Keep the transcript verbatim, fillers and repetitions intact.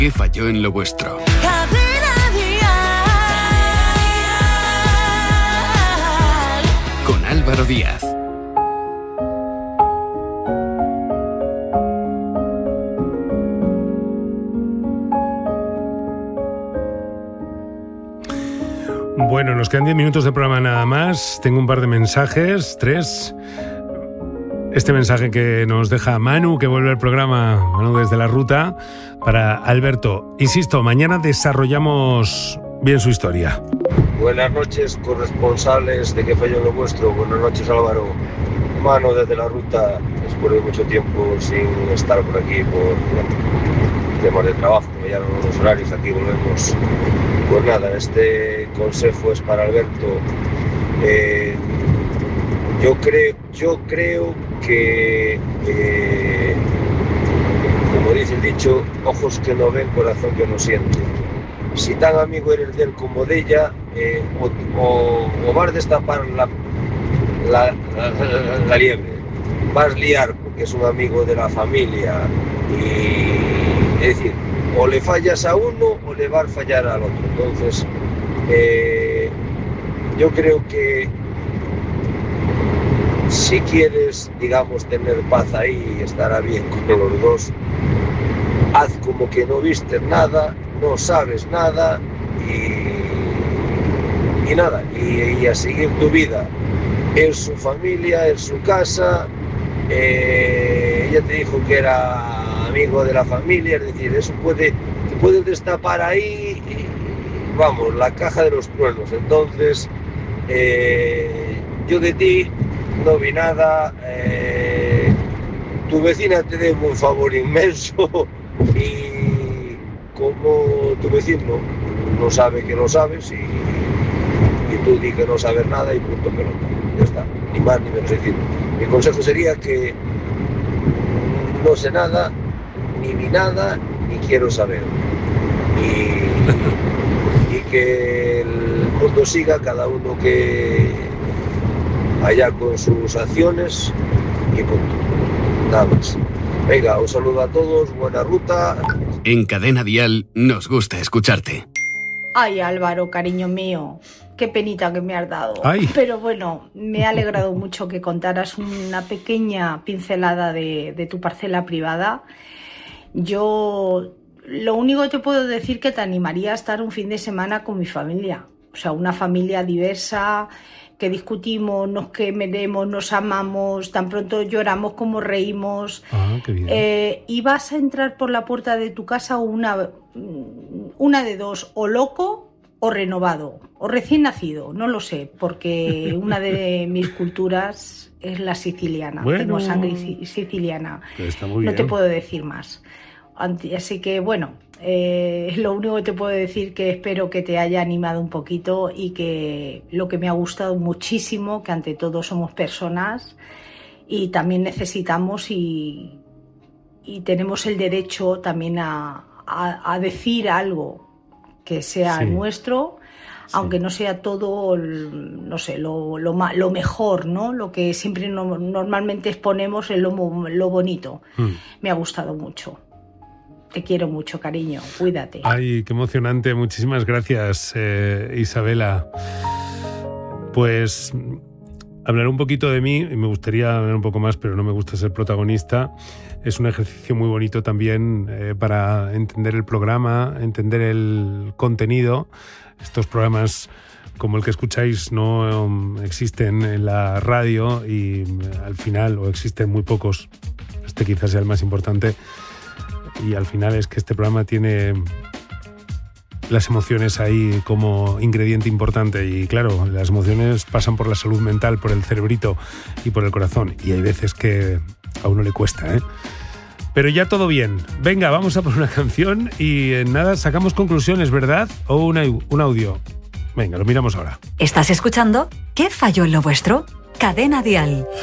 ¿Qué falló en lo vuestro? Con Álvaro Díaz. Bueno, nos quedan diez minutos de programa nada más. Tengo un par de mensajes, tres. Este mensaje que nos deja Manu, que vuelve al programa, Manu desde la ruta, para Alberto. Insisto, mañana desarrollamos bien su historia. Buenas noches, corresponsales de ¿Qué falló en lo vuestro? Buenas noches, Álvaro. Manu desde la ruta, después de mucho tiempo sin estar por aquí, por temas de trabajo, que me llaman los horarios, aquí volvemos. Pues nada, este consejo es para Alberto. Eh, yo creo, yo creo que, eh, como dice el dicho, ojos que no ven, corazón que no siente. Si tan amigo eres de él como de ella, eh, o, o, o vas a destapar la, la, la, la liebre, vas a liar porque es un amigo de la familia, y es decir, o le fallas a uno o le vas a fallar al otro. Entonces, eh, yo creo que si quieres, digamos, tener paz ahí y estar bien con los dos, haz como que no viste nada, no sabes nada y, y nada, y, y a seguir tu vida. En su familia, en su casa, eh, ella te dijo que era amigo de la familia, es decir, eso puede, te puedes destapar ahí, y, vamos, la caja de los truenos. Entonces, eh, yo de ti no vi nada, eh, tu vecina te debe un favor inmenso y como tu vecino no sabe que lo sabes, y, y tú di que no sabes nada y punto pelota, ya está, ni más ni menos. Es decir, mi consejo sería que no sé nada, ni vi nada, ni quiero saber, y, y que el mundo siga, cada uno que allá con sus acciones y punto, nada más. Venga, un saludo a todos, buena ruta. En Cadena Dial nos gusta escucharte. Ay, Álvaro, cariño mío, qué penita que me has dado. Ay. Pero bueno, me ha alegrado mucho que contaras una pequeña pincelada de, de tu parcela privada. Yo lo único que te puedo decir es que te animaría a estar un fin de semana con mi familia. O sea, una familia diversa, que discutimos, nos queremos, nos amamos, tan pronto lloramos como reímos. Ah, qué bien. Eh, y vas a entrar por la puerta de tu casa una, una de dos, o loco o renovado, o recién nacido, no lo sé, porque una de mis culturas es la siciliana. Bueno, tengo sangre siciliana, está muy no bien. te puedo decir más. Así que bueno, eh, lo único que te puedo decir que espero que te haya animado un poquito, y que lo que me ha gustado muchísimo, que ante todo somos personas y también necesitamos y, y tenemos el derecho también a, a, a decir algo que sea Sí. nuestro, sí. Aunque no sea todo, no sé, lo, lo, lo mejor, ¿no? Lo que siempre no, normalmente exponemos es lo, lo bonito. Mm. Me ha gustado mucho. Te quiero mucho, cariño. Cuídate. Ay, qué emocionante. Muchísimas gracias, eh, Isabela. Pues hablar un poquito de mí, y me gustaría hablar un poco más, pero no me gusta ser protagonista. Es un ejercicio muy bonito también eh, para entender el programa, entender el contenido. Estos programas como el que escucháis no um, existen en la radio, y al final, o existen muy pocos, este quizás sea el más importante. Y al final es que este programa tiene las emociones ahí como ingrediente importante, y claro, las emociones pasan por la salud mental, por el cerebrito y por el corazón, y hay veces que a uno le cuesta, ¿eh? Pero ya todo bien. Venga, vamos a por una canción y en nada sacamos conclusiones, ¿verdad? O una, un audio. Venga, lo miramos ahora. ¿Estás escuchando? ¿Qué falló en lo vuestro? Cadena Dial.